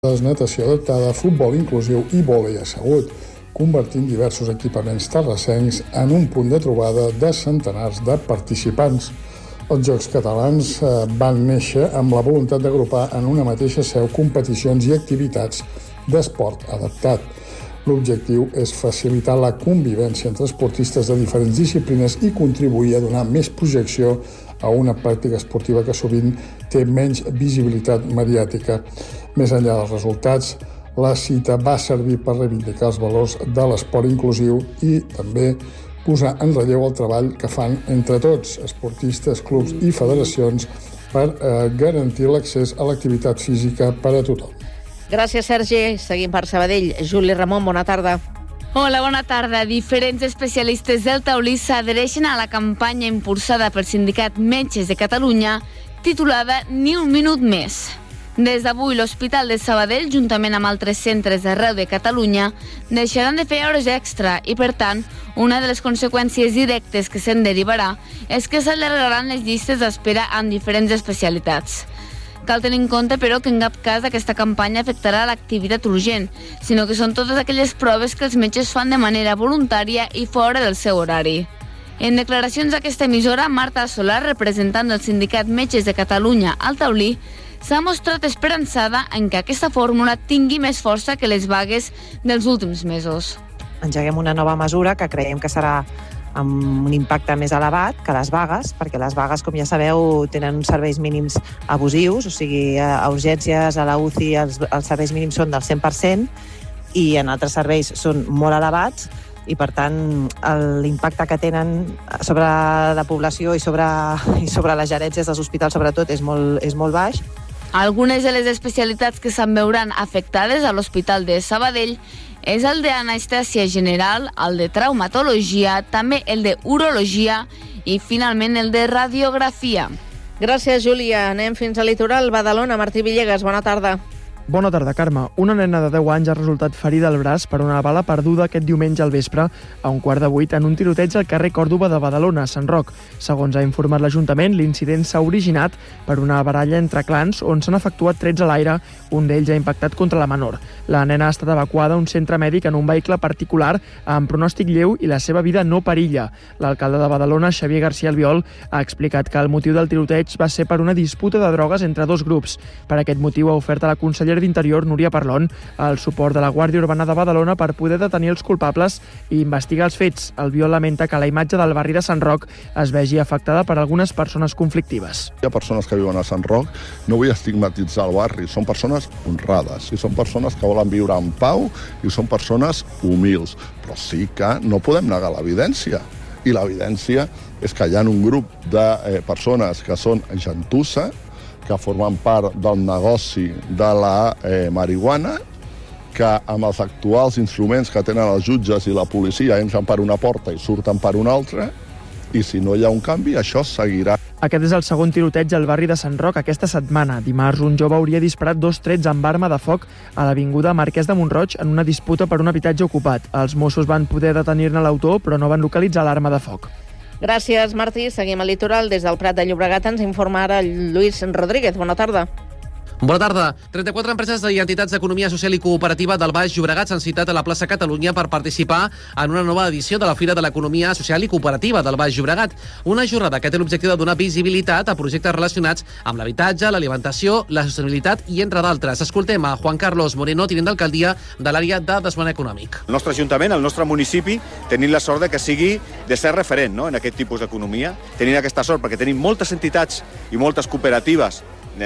natació adaptada, futbol inclusiu i vòlei assegut, convertint diversos equipaments terrassencs en un punt de trobada de centenars de participants. Els Jocs Catalans van néixer amb la voluntat d'agrupar en una mateixa seu competicions i activitats d'esport adaptat. L'objectiu és facilitar la convivència entre esportistes de diferents disciplines i contribuir a donar més projecció a una pràctica esportiva que sovint té menys visibilitat mediàtica. Més enllà dels resultats, la cita va servir per reivindicar els valors de l'esport inclusiu i també posar en relleu el treball que fan entre tots, esportistes, clubs i federacions, per garantir l'accés a l'activitat física per a tothom. Gràcies, Sergi. Seguim per Sabadell. Juli Ramon, bona tarda. Hola, bona tarda. Diferents especialistes del taulí s'adhereixen a la campanya impulsada pel Sindicat Metges de Catalunya titulada Ni un minut més. Des d'avui, l'Hospital de Sabadell, juntament amb altres centres d'arreu de Catalunya, deixaran de fer hores extra i, per tant, una de les conseqüències directes que se'n derivarà és que s'allargaran les llistes d'espera en diferents especialitats. Cal tenir en compte, però, que en cap cas aquesta campanya afectarà l'activitat urgent, sinó que són totes aquelles proves que els metges fan de manera voluntària i fora del seu horari. En declaracions d'aquesta emissora, Marta Solar, representant del Sindicat Metges de Catalunya al taulí, s'ha mostrat esperançada en que aquesta fórmula tingui més força que les vagues dels últims mesos. Engeguem una nova mesura que creiem que serà amb un impacte més elevat que les vagues, perquè les vagues, com ja sabeu, tenen uns serveis mínims abusius, o sigui, a urgències, a la UCI, els serveis mínims són del 100% i en altres serveis són molt elevats i, per tant, l'impacte que tenen sobre la població i sobre les gerències dels hospitals, sobretot, és molt baix. Algunes de les especialitats que se'n veuran afectades a l'Hospital de Sabadell és el d'anestèsia general, el de traumatologia, també el de urologia i, finalment, el de radiografia. Gràcies, Júlia. Anem fins al litoral. Badalona, Martí Villegas, bona tarda. Bona tarda, Carme. Una nena de 10 anys ha resultat ferida al braç per una bala perduda aquest diumenge al vespre a 7:15 en un tiroteig al carrer Còrdova de Badalona, a Sant Roc. Segons ha informat l'Ajuntament, l'incident s'ha originat per una baralla entre clans on s'han efectuat trets a l'aire, un d'ells ha impactat contra la menor. La nena ha estat evacuada a un centre mèdic en un vehicle particular amb pronòstic lleu i la seva vida no perilla. L'alcalde de Badalona, Xavier García Albiol, ha explicat que el motiu del tiroteig va ser per una disputa de drogues entre dos grups. Per aquest motiu ha ofert a la consellera d'Interior, Núria Parlon, el suport de la Guàrdia Urbana de Badalona per poder detenir els culpables i investigar els fets. Albiol lamenta que la imatge del barri de Sant Roc es vegi afectada per algunes persones conflictives. Hi ha persones que viuen a Sant Roc, no vull estigmatitzar el barri, són persones honrades i són persones que volen viure en pau i són persones humils, però sí que no podem negar l'evidència. I l'evidència és que hi ha un grup de persones que són gentussa, que formen part del negoci de la marihuana, que amb els actuals instruments que tenen els jutges i la policia entren per una porta i surten per una altra, i si no hi ha un canvi, això seguirà. Aquest és el segon tiroteig al barri de Sant Roc aquesta setmana. Dimarts, un jove hauria disparat 2 trets amb arma de foc a l'avinguda Marquès de Montroig en una disputa per un habitatge ocupat. Els Mossos van poder detenir-ne l'autor, però no van localitzar l'arma de foc. Gràcies, Martí. Seguim al litoral. Des del Prat de Llobregat ens informa ara Lluís Rodríguez. Bona tarda. Bona tarda. 34 empreses i entitats d'economia social i cooperativa del Baix Llobregat s'han citat a la plaça Catalunya per participar en una nova edició de la Fira de l'Economia Social i Cooperativa del Baix Llobregat. Una jornada que té l'objectiu de donar visibilitat a projectes relacionats amb l'habitatge, l'alimentació, la sostenibilitat i entre d'altres. Escoltem a Juan Carlos Moreno, tinent d'alcaldia de l'àrea de desenvolupament econòmic. El nostre Ajuntament, el nostre municipi, tenim la sort de que sigui de ser referent, no?, en aquest tipus d'economia. Tenim aquesta sort perquè tenim moltes entitats i moltes cooperatives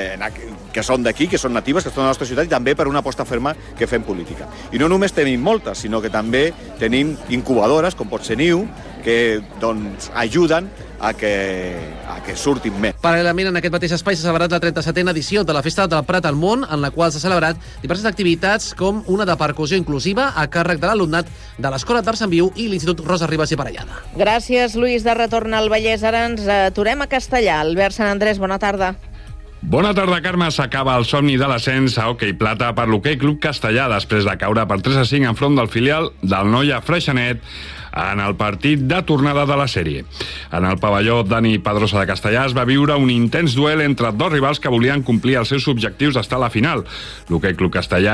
que són d'aquí, que són natives, que estan a la nostra ciutat, i també per una aposta ferma que fem política. I no només tenim moltes, sinó que també tenim incubadores, com pot ser Niu, que doncs ajuden a que surtin més. Paral·lelament, en aquest mateix espai s'ha celebrat la 37a edició de la Festa del Prat al Món, en la qual s'ha celebrat diverses activitats com una de percussió inclusiva a càrrec de l'alumnat de l'Escola d'Arts en Viu i l'Institut Rosa Ribas i Parellada. Gràcies, Lluís. De retorn al Vallès, ara ens aturem a Castellà. Albert Sant Andrés, bona tarda. Bona tarda, Carme. S'acaba el somni de l'ascens a Hoquei Plata per l'Hoquei Club Castellà després de caure per 3-5 enfront del filial del Noia Freixenet en el partit de tornada de la sèrie. En el pavelló Dani Pedrosa de Castellà es va viure un intens duel entre dos rivals que volien complir els seus objectius d'estar a la final. L'Hoquei Club Castellà